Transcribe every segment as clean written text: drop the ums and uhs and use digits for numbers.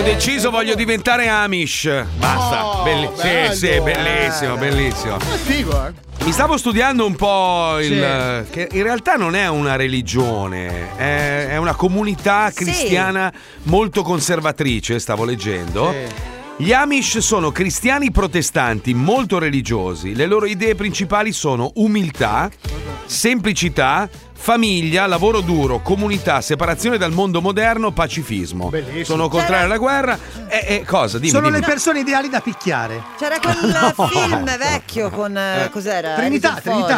ho deciso, voglio diventare Amish. Basta. Bellissimo. Figo, eh? Mi stavo studiando un po' che in realtà non è una religione, è una comunità cristiana molto conservatrice, stavo leggendo. Gli Amish sono cristiani protestanti molto religiosi. Le loro idee principali sono umiltà, semplicità, famiglia, lavoro duro, comunità, separazione dal mondo moderno, pacifismo. Bellissimo. Sono contrari alla guerra. Cosa? Dimmi. Sono le persone ideali da picchiare. C'era quel film vecchio con cos'era? Trinità.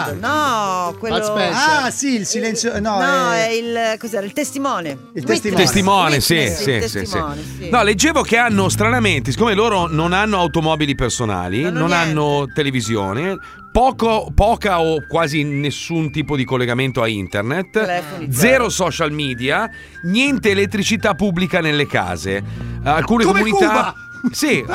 No, quello. Ah, sì, il silenzio. È il cos'era? Il testimone. Il testimone. Testimone, sì. Testimone, sì. No, leggevo che hanno stranamente, siccome loro non hanno automobili personali, non hanno televisione, poca o quasi nessun tipo di collegamento a internet, Telefoni, zero social media, niente elettricità pubblica nelle case. Alcune Come comunità Cuba! Sì,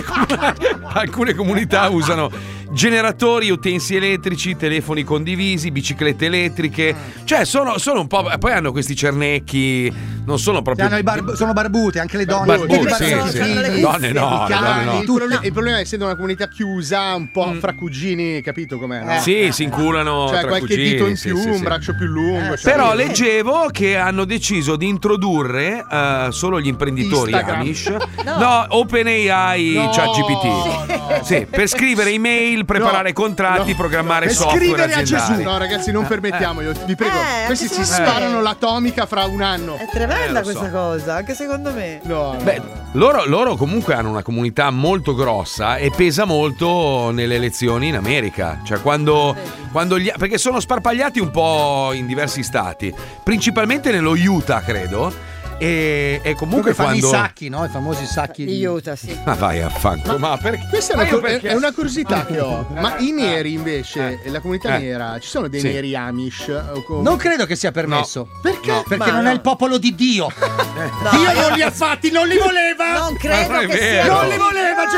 alcune comunità usano generatori, utensi elettrici, telefoni condivisi, biciclette elettriche. Cioè sono un po'. Poi hanno questi cernecchi, non sono proprio. Sono barbute, anche le donne. Barbute, sì. Le donne no. Il problema è essendo una comunità chiusa, un po' fra cugini, capito com'è? No? Sì, si inculano. Cioè tra qualche cugini, dito in più, sì. un braccio più lungo. Però leggevo che hanno deciso di introdurre solo gli imprenditori Instagram. Amish. No, OpenAI, ChatGPT. Sì, per scrivere email, preparare contratti, programmare Per software scrivere a aziendali. Gesù. No, ragazzi, non permettiamoglielo, vi prego. Questi si anche secondo me. sparano l'atomica fra un anno. È tremenda lo so. questa cosa, anche secondo me. No. Beh, loro comunque hanno una comunità molto grossa e pesa molto nelle elezioni in America. Cioè quando perché sono sparpagliati un po' in diversi stati, principalmente nello Utah, credo. E comunque Come fanno quando i sacchi, no? I famosi sacchi di Aiuta, sì. Ma vai a fanco, ma perché? Questa è una curiosità che ho. Ma i neri invece, la comunità Eh. nera, ci sono dei Sì. neri Amish? Non credo che sia permesso. Perché? No, perché non è il popolo di Dio. No, Dio non li ha fatti, non li voleva. non credo Ma non è che vero. sia. Non li voleva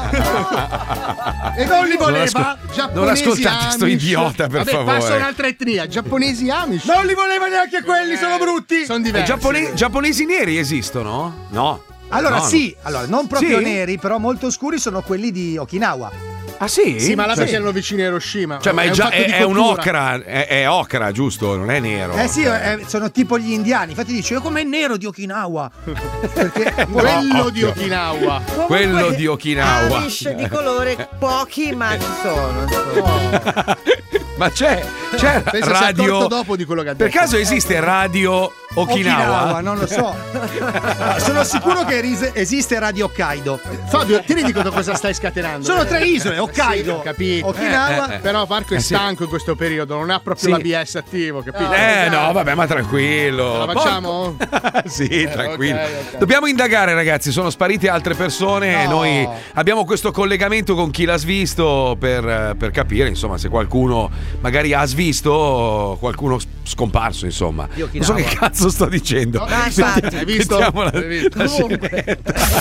Gesù. E non li voleva. Non ascoltate sto Amish. idiota, per Vabbè, favore. passa un'altra etnia. Giapponesi Amish. Non li voleva neanche quelli, sono brutti. Sono I diversi. giapponesi neri esistono? No. Allora No, sì, allora non proprio Sì? neri, però molto scuri sono quelli di Okinawa. Ah sì? Sì, ma là Cioè- perché erano vicini a Hiroshima. Cioè, ma un fatto di è un cultura. ocra, è ocra, giusto? Non è nero. Sì, sono tipo gli indiani. Infatti dice, come il nero di Okinawa. Perché Quello di occhio. Okinawa. Comunque, Quello di Okinawa. Amish di colore pochi, ma ci sono. Ma c'è Pensa si è radio. accorto dopo di quello che ha Per detto. caso esiste radio Okinawa? non lo so. Sono sicuro che esiste Radio Hokkaido. Fabio, ti rendi conto cosa stai scatenando? Sono 3 isole, Sì, Hokkaido, ho capito. Okinawa. Però Marco è sì. stanco in questo periodo, non ha proprio Sì. l'ABS attivo, capito? No, vabbè, ma tranquillo. La facciamo? Sì, tranquillo. ok. Dobbiamo indagare, ragazzi. Sono sparite altre persone. No. Noi abbiamo questo collegamento con chi l'ha svisto per capire, insomma, se qualcuno magari ha svisto, qualcuno scomparso, insomma. Io chi Non so lava. che cazzo sto dicendo. Ah, infatti. Hai visto? Mettiamo la Comunque.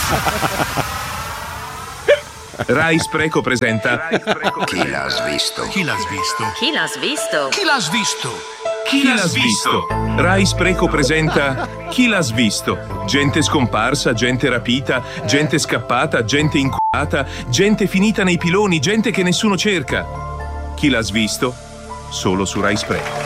Rai Spreco presenta Chi l'ha svisto? Chi l'ha svisto? Chi l'ha svisto? Chi l'ha svisto? Chi l'ha svisto? Rai Spreco presenta Chi l'ha svisto? Gente scomparsa, gente rapita, gente scappata, gente inculata, gente finita nei piloni, gente che nessuno cerca. Chi l'ha svisto? Solo su Rai Spreco.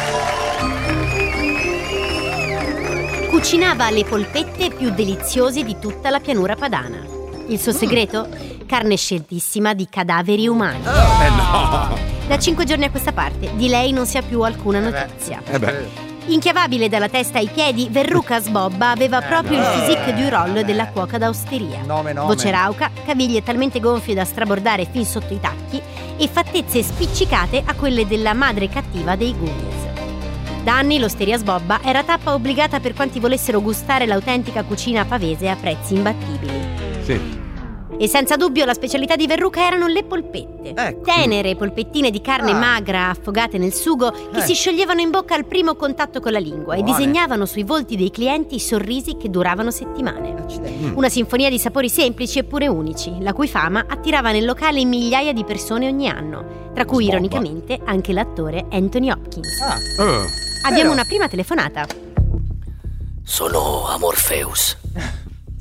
Cucinava le polpette più deliziose di tutta la pianura padana. Il suo segreto? Carne sceltissima di cadaveri umani. Da 5 giorni a questa parte di lei non si ha più alcuna notizia. Inchiavabile dalla testa ai piedi, Verrucas Bobba aveva proprio il physique du roll della cuoca d'osteria. Nome. Voce rauca, caviglie talmente gonfie da strabordare fin sotto i tacchi e fattezze spiccicate a quelle della madre cattiva dei Goonies. Da anni l'Osteria Sbobba era tappa obbligata per quanti volessero gustare l'autentica cucina pavese a prezzi imbattibili. Sì. E senza dubbio la specialità di Verruca erano le polpette. Ecco. Tenere polpettine di carne magra affogate nel sugo che si scioglievano in bocca al primo contatto con la lingua e disegnavano sui volti dei clienti sorrisi che duravano settimane. Una sinfonia di sapori semplici eppure unici, la cui fama attirava nel locale migliaia di persone ogni anno, tra cui ironicamente anche l'attore Anthony Hopkins. Abbiamo una prima telefonata. Sono Amorpheus.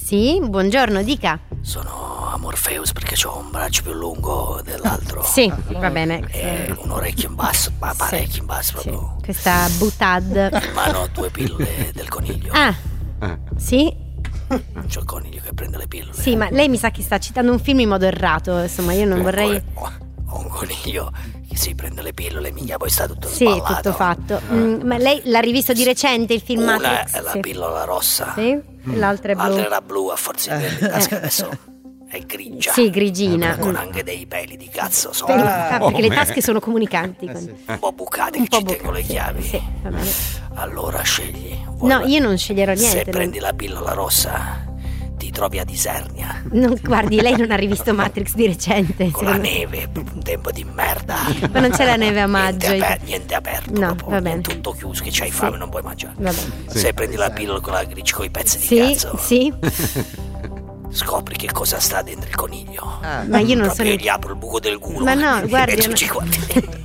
Sì, buongiorno, dica. Sono Morpheus perché ho un braccio più lungo dell'altro. Sì, va bene. E un orecchio in basso, ma parecchio in basso proprio. Sì. Questa butad. Ma no, 2 pillole del coniglio. Ah, sì. C'è il coniglio che prende le pillole. Sì, ma lei mi sa che sta citando un film in modo errato. Insomma, io non vorrei. Ho un coniglio che si prende le pillole, mica poi sta tutto Sì, sballato. tutto fatto. Ma lei l'ha rivisto di recente il film Una Matrix? è la pillola rossa. Sì, l'altra è blu. L'altra era blu, a forza di tasca adesso è grigia. Sì, grigina. Con anche dei peli di cazzo Perché sopra. le tasche sono comunicanti. Un po' bucate Un che po' ci tengo le chiavi. Sì, va bene. Allora scegli. No, io non sceglierò niente. Se prendi la pillola rossa ti trovi ad Isernia. Guardi, lei non ha rivisto Matrix di recente. Con la neve, un tempo di merda. Ma non c'è la neve a maggio. Niente aperto. No, proprio, va bene. Tutto chiuso, che c'hai fame, non puoi mangiare. Va bene. Se prendi la pillola con la gricia con i pezzi di Sì, cazzo, sì. scopri che cosa sta dentro il coniglio. Ma io non Proprio sono. gli apro il buco del culo. Ma no, guardi. E ci guardi.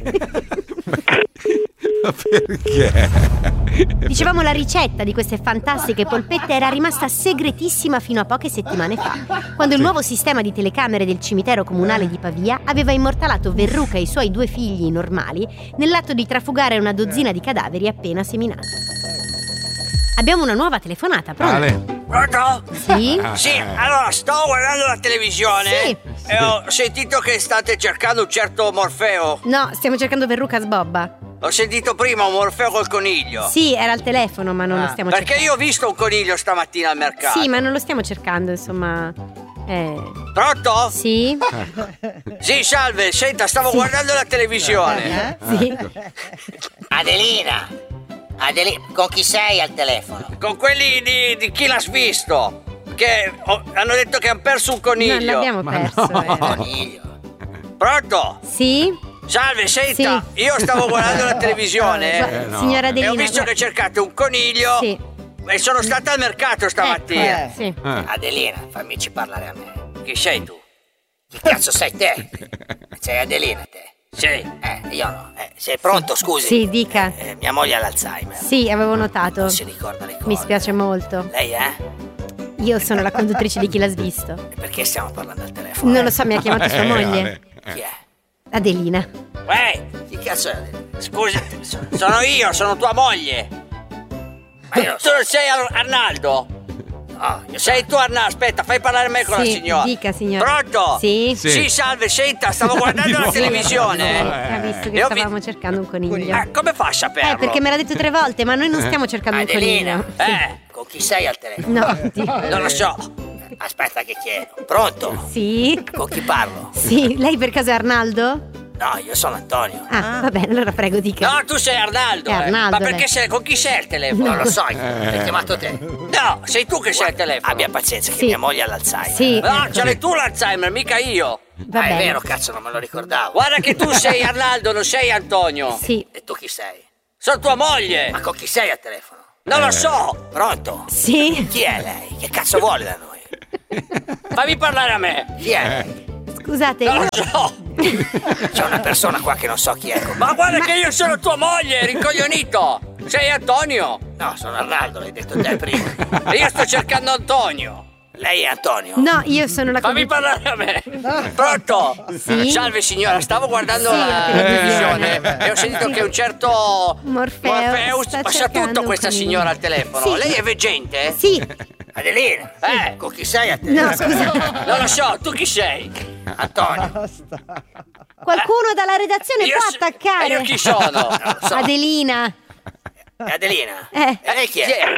Perché? Dicevamo, la ricetta di queste fantastiche polpette era rimasta segretissima fino a poche settimane fa, quando il nuovo sistema di telecamere del cimitero comunale di Pavia aveva immortalato Verruca e i suoi 2 figli normali nell'atto di trafugare una dozzina di cadaveri appena seminati. Abbiamo una nuova telefonata, pronto? Pronto? Sì? Sì, allora sto guardando la televisione. Sì. E ho sentito che state cercando un certo Morfeo. No, stiamo cercando Verruca Sbobba. Ho sentito prima un Morfeo col coniglio. Sì, era al telefono, ma non lo stiamo cercando. Perché io ho visto un coniglio stamattina al mercato. Sì, ma non lo stiamo cercando, insomma. Pronto? Sì? Sì, salve, senta, stavo guardando la televisione. Sì. Adelina, con chi sei al telefono? Con quelli di Chi l'ha svisto? Che hanno detto che hanno perso un coniglio. Non l'abbiamo perso. Coniglio. Pronto? Sì? Salve, senta, io stavo guardando la televisione Signora e Adelina, ho visto che cercate un coniglio. Sì. E sono stata al mercato stamattina. Sì. Adelina, fammici parlare a me. Chi sei tu? Chi cazzo sei te? Sei Adelina te? Sì. Io no. Sei pronto, scusi? Sì, dica. Mia moglie ha l'Alzheimer. Sì, avevo notato. Non si ricorda le cose. Mi spiace molto. Lei Io sono la conduttrice di Chi l'ha svisto. E perché stiamo parlando al telefono? Non lo so, mi ha chiamato sua moglie. Chi è? Adelina. Chi cazzo è Adelina? Scusi, sono io, sono tua moglie. Ma io Tu non sei Arnaldo? No, io Sei tu Arnaldo, aspetta, fai parlare me con la signora. Dica, signora. Pronto? Sì? Sì, salve, senta, stavo guardando la televisione. Ha visto che E ho stavamo cercando un coniglio. come fa a saperlo? Perché me l'ha detto 3 volte, ma noi non stiamo cercando un Adelina, coniglio. con chi sei al telefono? No. Non lo so. Aspetta che chiedo. Pronto? Sì? Con chi parlo? Sì, lei per caso è Arnaldo? No, io sono Antonio. Ah, va bene, allora prego, dica. No, tu sei Arnaldo. È Arnaldo, Ma perché lei. con chi sei al telefono? Non lo so, l'hai chiamato te. No, sei tu che sei al telefono. Abbia pazienza che Sì. mia moglie ha l'Alzheimer. Sì. No, ce l'hai tu l'Alzheimer, mica io. Va È bene. vero, cazzo, non me lo ricordavo. Guarda che tu sei Arnaldo, non sei Antonio. Sì. E tu chi sei? Sono tua moglie. Ma con chi sei al telefono? Non lo so. Pronto? Sì? Chi è lei? Che cazzo vuole da noi? Fammi parlare a me. Chi è lei? Scusate, Non io... lo so. C'è una persona qua che non so chi è. Ma guarda che io sono tua moglie, rincoglionito. Sei Antonio. No, sono Arnaldo, l'hai detto te prima. E io sto cercando Antonio. Lei è Antonio? No, io sono la Fammi parlare a me. Pronto? Sì? Salve signora, stavo guardando Sì, la la televisione televisione. e ho sentito Sì. che un certo Morfeus sta passa cercando tutto un questa coniglio. signora al telefono. Sì. Lei è veggente? Sì. Adelina? Con chi sei a te? No, scusa. Non lo so, tu chi sei? Antonio. Qualcuno dalla redazione Io può so- attaccare. e io chi sono? Non lo so. Adelina. Adelina? Eh. E lei chi è?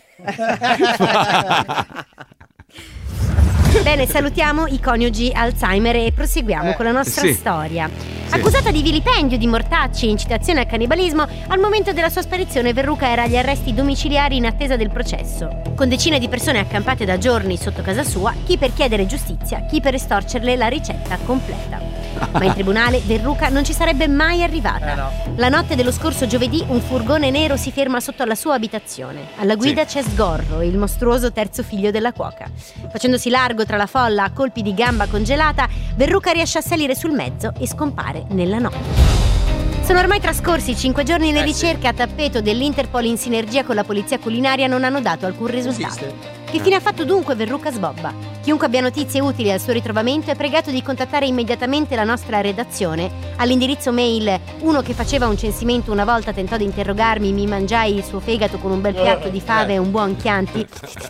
Bene, salutiamo i coniugi Alzheimer e proseguiamo con la nostra sì. storia. Accusata di vilipendio, di mortacci e incitazione al cannibalismo, al momento della sua sparizione Verruca era agli arresti domiciliari in attesa del processo, con decine di persone accampate da giorni sotto casa sua, chi per chiedere giustizia, chi per estorcerle la ricetta completa. Ma in tribunale Verruca non ci sarebbe mai arrivata. La notte dello scorso giovedì un furgone nero si ferma sotto la sua abitazione. Alla guida c'è Sgorro, il mostruoso terzo figlio della cuoca. Facendosi largo tra la folla a colpi di gamba congelata, Verruca riesce a salire sul mezzo e scompare nella notte. Sono ormai trascorsi 5 giorni e le ricerche a tappeto dell'Interpol in sinergia con la polizia culinaria non hanno dato alcun risultato. Che fine ha fatto dunque Verruca Sbobba? Chiunque abbia notizie utili al suo ritrovamento è pregato di contattare immediatamente la nostra redazione all'indirizzo mail. Uno che faceva un censimento una volta tentò di interrogarmi, mi mangiai il suo fegato con un bel piatto di fave e un buon Chianti.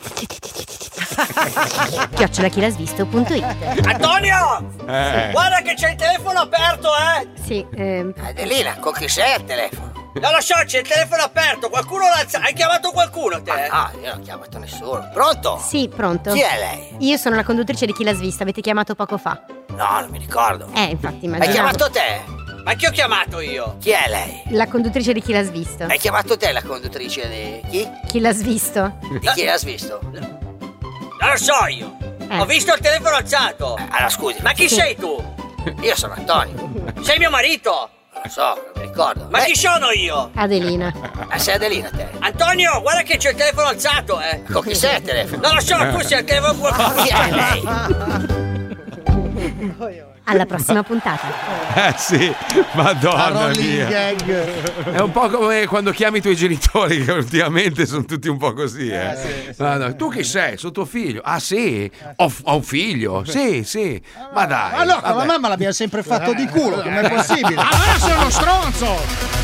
@chilasvisto.it. Antonio! Guarda che c'è il telefono aperto, Sì, Adelina, con chi sei al telefono? Non lo so, c'è il telefono aperto, qualcuno l'ha alzato. Hai chiamato qualcuno te? Ah, io non ho chiamato nessuno. Pronto? sì, pronto. Chi è lei? Io sono la conduttrice di Chi l'ha svista, avete chiamato poco fa. No, non mi ricordo. Infatti, Hai immaginavo. chiamato te? Ma chi ho chiamato io? Chi è lei? La conduttrice di Chi l'ha svisto. Hai chiamato te la conduttrice di chi? Chi l'ha svisto? Di chi l'ha svisto? Non lo so io. Ho visto il telefono alzato. Allora scusi. Ma chi sei tu? Io sono Antonio. Sei mio marito? Non lo so, non mi ricordo. Ma chi sono io? Adelina. Sei Adelina te? Antonio, guarda che c'è il telefono alzato, Con chi sei al telefono? Non lo so, tu sei al telefono con qualcuno. Chi è lei? Alla prossima puntata. Sì, madonna mia. Gag. È un po' come quando chiami i tuoi genitori, che ultimamente sono tutti un po' così, Sì. No, tu chi sei? Sono tuo figlio. Ah sì? Ho un figlio? Sì. Ma dai. Ma no, con la vabbè. mamma l'abbiamo sempre fatto di culo, com'è possibile? Allora sono uno stronzo.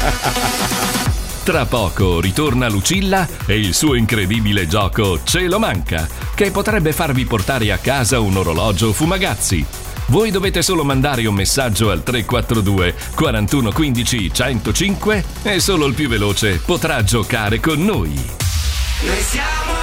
Tra poco ritorna Lucilla e il suo incredibile gioco Ce lo manca, che potrebbe farvi portare a casa un orologio Fumagazzi. Voi dovete solo mandare un messaggio al 342 41 15 105 e solo il più veloce potrà giocare con noi. Noi siamo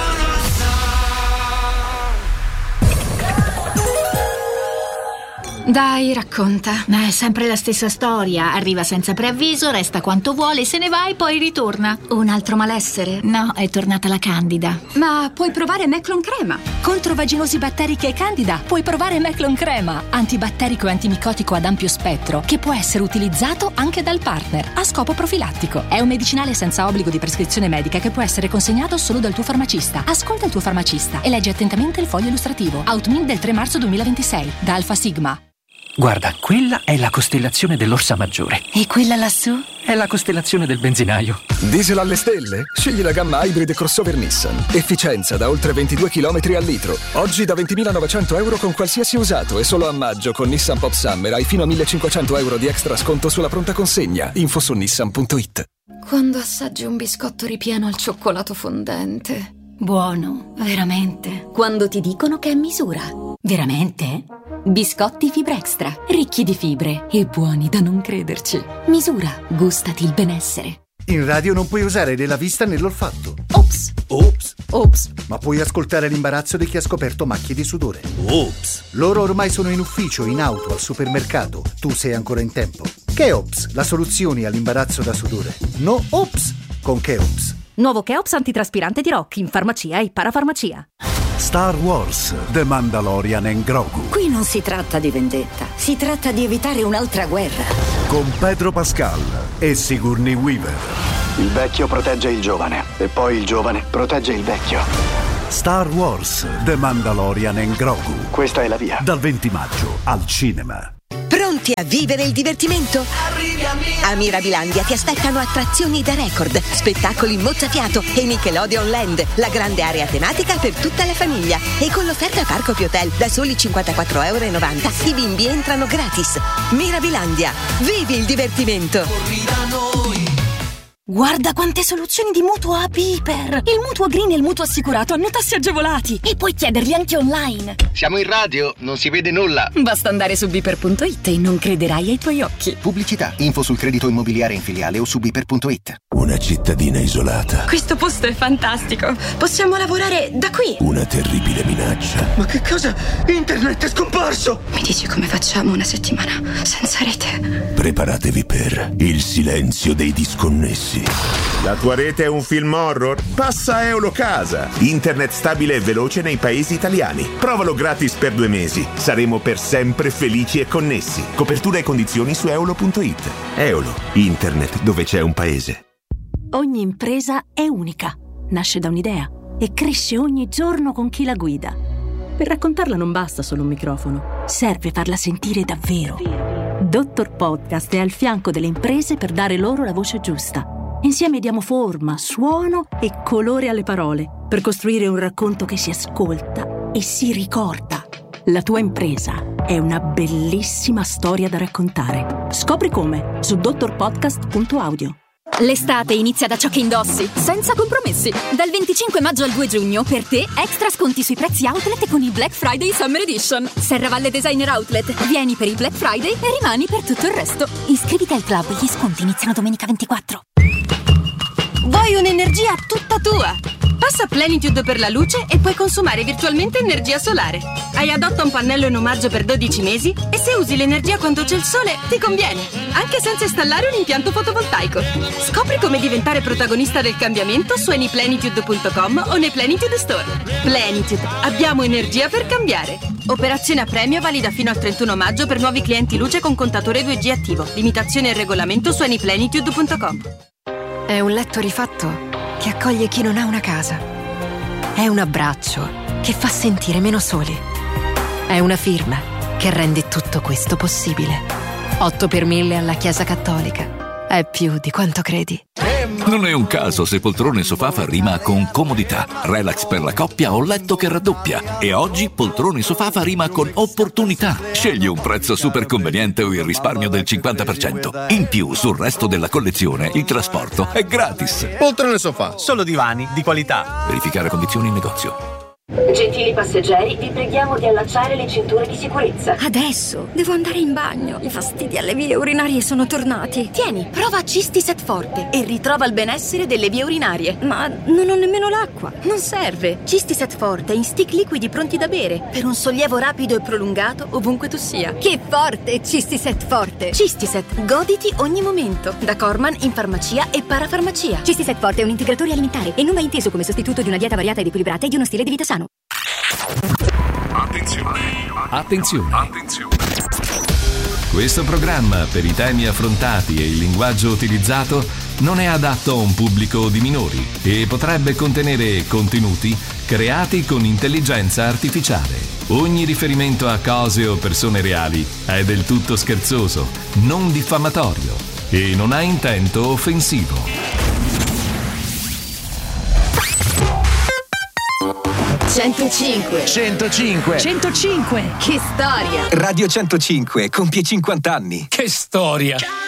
Dai, racconta. Ma è sempre la stessa storia. Arriva senza preavviso, resta quanto vuole, se ne va e poi ritorna. Un altro malessere? No, è tornata la Candida. Ma puoi provare Meclon Crema. Contro vaginosi batteriche e Candida puoi provare Meclon Crema, antibatterico e antimicotico ad ampio spettro, che può essere utilizzato anche dal partner a scopo profilattico. È un medicinale senza obbligo di prescrizione medica che può essere consegnato solo dal tuo farmacista. Ascolta il tuo farmacista e leggi attentamente il foglio illustrativo. Outmin del 3 marzo 2026 da Alfa Sigma. Guarda, quella è la costellazione dell'Orsa Maggiore. E quella lassù? È la costellazione del benzinaio. Diesel alle stelle? Scegli la gamma Hybrid crossover Nissan. Efficienza da oltre 22 km al litro. Oggi da 20.900 euro con qualsiasi usato e solo a maggio con Nissan Pop Summer hai fino a 1.500 euro di extra sconto sulla pronta consegna. Info su nissan.it. Quando assaggi un biscotto ripieno al cioccolato fondente. Buono, veramente. Quando ti dicono che è misura. Veramente? Biscotti Fibra Extra, ricchi di fibre e buoni da non crederci. Misura, gustati il benessere. In radio non puoi usare né la vista né l'olfatto. Ops. Ops. Ops. Ma puoi ascoltare l'imbarazzo di chi ha scoperto macchie di sudore. Ops. Loro ormai sono in ufficio, in auto, al supermercato. Tu sei ancora in tempo. Cheops, la soluzione all'imbarazzo da sudore. No Ops con Cheops. Nuovo Cheops antitraspirante di Rock in farmacia e parafarmacia. Star Wars, The Mandalorian and Grogu. Qui non si tratta di vendetta, si tratta di evitare un'altra guerra. Con Pedro Pascal e Sigourney Weaver. Il vecchio protegge il giovane e poi il giovane protegge il vecchio. Star Wars, The Mandalorian and Grogu. Questa è la via. Dal 20 maggio al cinema. Pronti a vivere il divertimento? A Mirabilandia ti aspettano attrazioni da record, spettacoli mozzafiato e Nickelodeon Land, la grande area tematica per tutta la famiglia. E con l'offerta Parco Più Hotel da soli 54,90 € i bimbi entrano gratis. Mirabilandia, vivi il divertimento! Guarda quante soluzioni di mutuo a Piper! Il mutuo green e il mutuo assicurato hanno tassi agevolati e puoi chiederli anche online. Siamo in radio, non si vede nulla. Basta andare su Piper.it e non crederai ai tuoi occhi. Pubblicità, info sul credito immobiliare in filiale o su Piper.it. Una cittadina isolata. Questo posto è fantastico. Possiamo lavorare da qui. Una terribile minaccia. Ma che cosa? Internet è scomparso! Mi dici come facciamo una settimana senza rete? Preparatevi per il silenzio dei disconnessi. La tua rete è un film horror? Passa a Eulocasa. Internet stabile e veloce nei paesi italiani. Provalo gratis per 2 mesi. Saremo per sempre felici e connessi. Copertura e condizioni su eolo.it. Eolo, internet dove c'è un paese. Ogni impresa è unica, nasce da un'idea e cresce ogni giorno con chi la guida. Per raccontarla non basta solo un microfono, serve farla sentire davvero. Dottor Podcast è al fianco delle imprese per dare loro la voce giusta. Insieme diamo forma, suono e colore alle parole per costruire un racconto che si ascolta e si ricorda. La tua impresa è una bellissima storia da raccontare. Scopri come su dottorpodcast.audio. L'estate inizia da ciò che indossi, senza compromessi. Dal 25 maggio al 2 giugno, per te, extra sconti sui prezzi outlet con il Black Friday Summer Edition. Serravalle Designer Outlet. Vieni per il Black Friday e rimani per tutto il resto. Iscriviti al club, gli sconti iniziano domenica 24. Vuoi un'energia tutta tua? Passa a Plenitude per la luce e puoi consumare virtualmente energia solare. Hai Adotta un pannello in omaggio per 12 mesi e se usi l'energia quando c'è il sole ti conviene, anche senza installare un impianto fotovoltaico. Scopri come diventare protagonista del cambiamento su anyplenitude.com o nei Plenitude Store. Plenitude, abbiamo energia per cambiare. Operazione a premio valida fino al 31 maggio per nuovi clienti luce con contatore 2G attivo. Limitazione e regolamento su anyplenitude.com. È un letto rifatto che accoglie chi non ha una casa. È un abbraccio che fa sentire meno soli. È una firma che rende tutto questo possibile. 8 per 1000 alla Chiesa Cattolica. È più di quanto credi. Non è un caso se poltrone sofà fa rima con comodità, relax per la coppia o letto che raddoppia. E oggi poltrone sofà fa rima con opportunità. Scegli un prezzo super conveniente o il risparmio del 50%. In più, sul resto della collezione, il trasporto è gratis. Poltrone sofà, solo divani di qualità. Verificare condizioni in negozio. Gentili passeggeri, vi preghiamo di allacciare le cinture di sicurezza. Adesso devo andare in bagno. I fastidi alle vie urinarie sono tornati. Tieni, prova Cistiset Forte e ritrova il benessere delle vie urinarie. Ma non ho nemmeno l'acqua. Non serve. Cistiset Forte in stick liquidi pronti da bere per un sollievo rapido e prolungato ovunque tu sia. Che forte, Cistiset Forte. Cistiset, goditi ogni momento. Da Corman in farmacia e parafarmacia. Cistiset Forte è un integratore alimentare e non va inteso come sostituto di una dieta variata ed equilibrata e di uno stile di vita sano. Attenzione. Questo programma, per i temi affrontati e il linguaggio utilizzato, non è adatto a un pubblico di minori e potrebbe contenere contenuti creati con intelligenza artificiale. Ogni riferimento a cose o persone reali è del tutto scherzoso, non diffamatorio e non ha intento offensivo. 105. 105. 105. Che storia. Radio 105 compie 50 anni. Che storia.